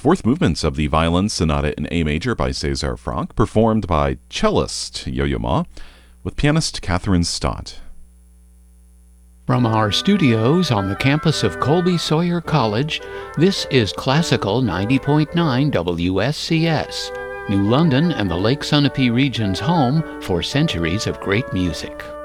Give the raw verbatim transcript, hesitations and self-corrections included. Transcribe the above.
fourth movement of the Violin Sonata in A major by César Franck, performed by cellist Yo-Yo Ma with pianist Catherine Stott. From our studios on the campus of Colby Sawyer College, this is Classical ninety point nine W S C S, New London and the Lake Sunapee region's home for centuries of great music.